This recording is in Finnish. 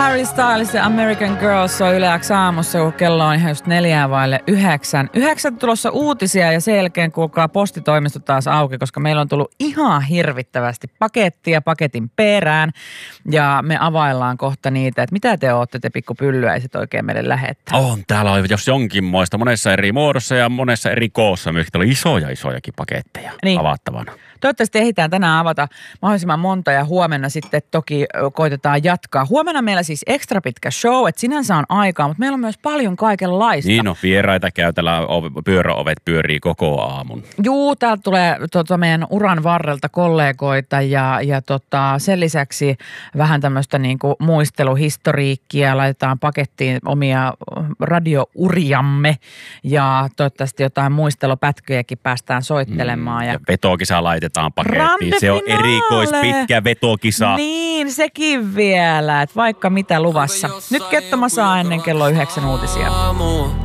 Harry Styles ja American Girls on Yle X aamussa, kun kello on ihan just 8:04. 9 tulossa uutisia ja sen jälkeen kuulkaa postitoimisto taas auki, koska meillä on tullut ihan hirvittävästi pakettia paketin perään. Ja me availlaan kohta niitä, että mitä te ootte, te pikkupyllyäiset oikein meille lähettää. On, täällä on jos jonkinmoista monessa eri muodossa ja monessa eri koossa. Myöskin täällä on isojakin paketteja avattavana. Toivottavasti ehditään tänään avata mahdollisimman monta ja huomenna sitten toki koitetaan jatkaa. Huomenna meillä siis ekstra pitkä show, että sinänsä on aikaa, mutta meillä on myös paljon kaikenlaista. Niin on, vieraita käy, täällä pyöräovet pyörii koko aamun. Juu, täältä tulee meidän uran varrelta kollegoita ja sen lisäksi vähän tämmöistä niinku muisteluhistoriikkia. Laitetaan pakettiin omia radiouriamme ja toivottavasti jotain muistelupätköjäkin päästään soittelemaan. Ja vetokisa laitetaan pakettiin. Se on erikoispitkä vetokisa. Niin, sekin vielä. Että vaikka mitä luvassa. Nyt Kettomaa saa ennen kello 9 uutisia.